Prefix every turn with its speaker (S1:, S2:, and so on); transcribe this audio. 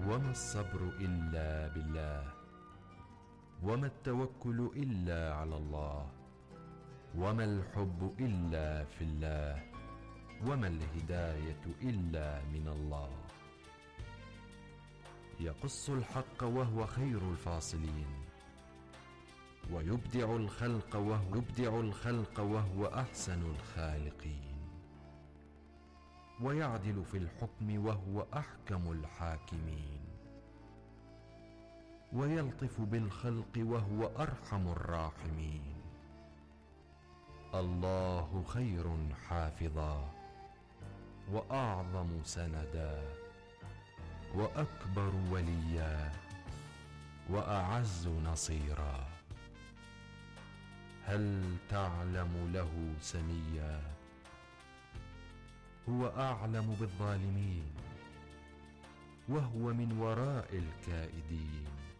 S1: وما الصبر إلا بالله، وما التوكل إلا على الله، وما الحب إلا في الله، وما الهداية إلا من الله. يقص الحق وهو خير الفاصلين، ويبدع الخلق وهو أحسن الخالقين، ويعدل في الحكم وهو أحكم الحاكمين، ويلطف بالخلق وهو أرحم الراحمين. الله خير حافظا، وأعظم سندا، وأكبر وليا، وأعز نصيرا. هل تعلم له سميا؟ هو أعلم بالظالمين، وهو من وراء الكائدين.